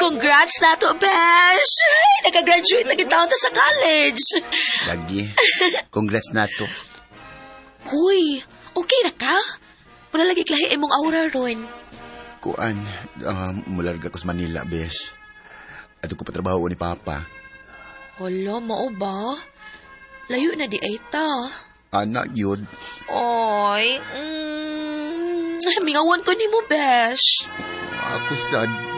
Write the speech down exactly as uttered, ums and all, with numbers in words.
Congrats na to, Besh! Ay, nakagraduate na kita ta sa college. Lagi. Congrats na to. Huy, okay na ka? Wala lagi klahi imong aura ron. Kuan, uh, mularga ko sa Manila, Besh. Ato ko patrabaho ni Papa. Hala, mao ba? Layo na di ay ta. Anak yun. Oy, mm, mingawan ko ni mo, Besh. Ako sad.